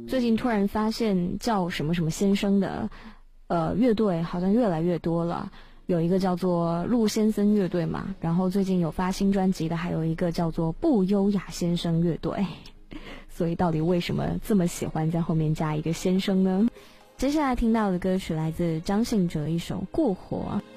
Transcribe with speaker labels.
Speaker 1: 最近突然发现叫什么什么先生的乐队好像越来越多了，有一个叫做陆先生乐队嘛，然后最近有发新专辑的还有一个叫做不优雅先生乐队。所以到底为什么这么喜欢在后面加一个先生呢？接下来听到的歌曲来自张信哲一首《过火》。